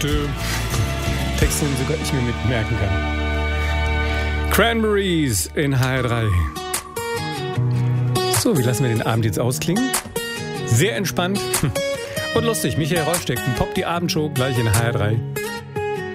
Texte, die sogar ich mir mitmerken kann. Cranberries in HR3. So, wie lassen wir den Abend jetzt ausklingen? Sehr entspannt und lustig. Michael Rollsteck poppt die Abendshow gleich in HR3.